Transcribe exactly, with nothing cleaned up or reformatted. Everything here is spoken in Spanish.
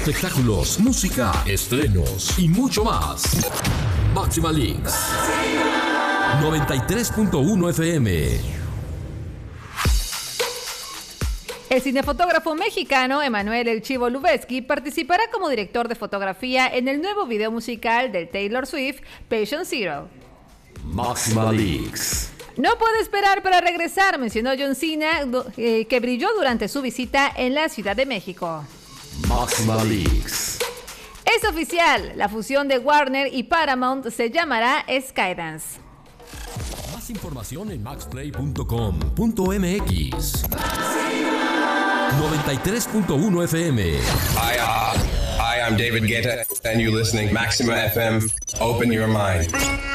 espectáculos, música, estrenos y mucho más. Máxima Leaks noventa y tres punto uno F M. El cinefotógrafo mexicano Emanuel El Chivo Lubezki participará como director de fotografía en el nuevo video musical de Taylor Swift, Patient Zero. Máxima Leaks. No puede esperar para regresar, mencionó John Cena, eh, que brilló durante su visita en la Ciudad de México. Máxima Leaks. Es oficial, la fusión de Warner y Paramount se llamará Skydance. Más información en max play punto com punto m x. noventa y tres punto uno F M. Hi, uh, hi, I'm David Guetta, and you're listening Maxima F M. Open your mind.